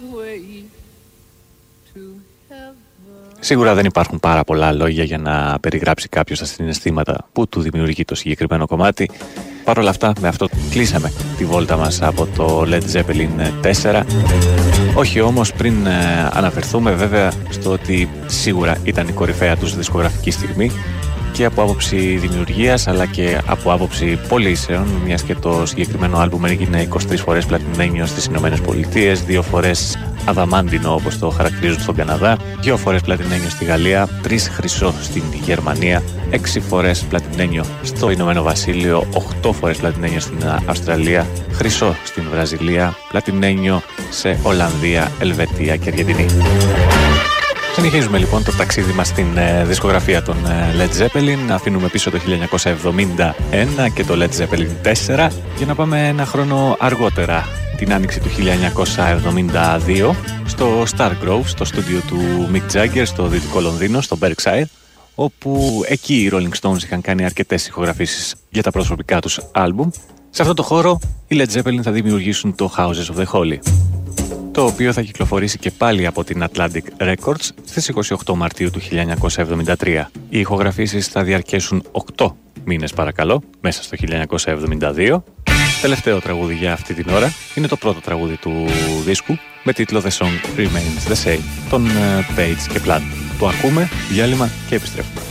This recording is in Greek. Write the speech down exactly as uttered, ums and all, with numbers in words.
Σίγουρα δεν υπάρχουν πάρα πολλά λόγια για να περιγράψει κάποιος τα συναισθήματα που του δημιουργεί το συγκεκριμένο κομμάτι. Παρ' όλα αυτά, με αυτό κλείσαμε τη βόλτα μας από το Led Zeppelin τέσσερα. Όχι όμως πριν ε, αναφερθούμε βέβαια στο ότι σίγουρα ήταν η κορυφαία τους δισκογραφική στιγμή και από άποψη δημιουργίας αλλά και από άποψη πωλήσεων, μιας και το συγκεκριμένο άλμπουμ έγινε είκοσι τρεις φορές πλατινένιο στις Ηνωμένες Πολιτείες, δύο φορές αδαμάντινο όπως το χαρακτηρίζουν στον Καναδά, δύο φορές πλατινένιο στη Γαλλία, τρεις χρυσό στην Γερμανία, έξι φορές πλατινένιο στο Ηνωμένο Βασίλειο, οκτώ φορές πλατινένιο στην Αυστραλία, χρυσό στην Βραζιλία, πλατινένιο σε Ολλανδία, Ελβετία και Αργεντινή. Συνεχίζουμε λοιπόν το ταξίδι μας στην ε, δισκογραφία των ε, Led Zeppelin. Αφήνουμε πίσω το χίλια εννιακόσια εβδομήντα ένα και το Led Zeppelin τέσσερα για να πάμε ένα χρόνο αργότερα, την άνοιξη του χίλια εννιακόσια εβδομήντα δύο, στο Stargrove, στο στούντιο του Mick Jagger στο δυτικό Λονδίνο, στο Berkshire, όπου εκεί οι Rolling Stones είχαν κάνει αρκετές ηχογραφήσεις για τα προσωπικά τους άλμπουμ. Σε αυτό το χώρο οι Led Zeppelin θα δημιουργήσουν το Houses of the Holy, το οποίο θα κυκλοφορήσει και πάλι από την Atlantic Records στις είκοσι οκτώ Μαρτίου του χίλια εννιακόσια εβδομήντα τρία. Οι ηχογραφήσεις θα διαρκέσουν οκτώ μήνες παρακαλώ, μέσα στο χίλια εννιακόσια εβδομήντα δύο. Τελευταίο τραγούδι για αυτή την ώρα είναι το πρώτο τραγούδι του δίσκου με τίτλο The Song Remains the Same των Page και Plant. Το ακούμε, διάλειμμα και επιστρέφουμε.